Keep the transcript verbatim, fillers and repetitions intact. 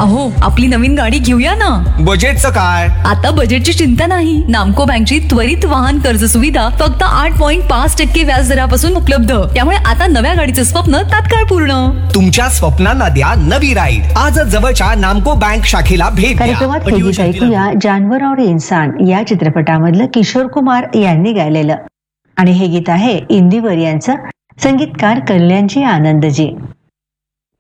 अहो, आपली नवीन गाडी घेऊया ना. बजेटचं काय? आता बजेटची चिंता नाही. नामको बँकची त्वरित वाहन कर्ज सुविधा फक्त आठ पॉईंट पाच टक्के व्याज दरापासून उपलब्ध. त्यामुळे आता नव्या गाडीचं स्वप्न तात्काळ पूर्ण. तुमच्या स्वप्नांना द्या नवी राईड. आजच जवळच्या नामको बँक शाखेला भेट द्या. कार्यक्रमात हे गीत ऐकूया जानवर और इंसान या चित्रपटामधलं किशोर कुमार यांनी गायलेलं. आणि हे गीत आहे इंदिवर यांचं, संगीतकार कल्याणजी आनंदजी.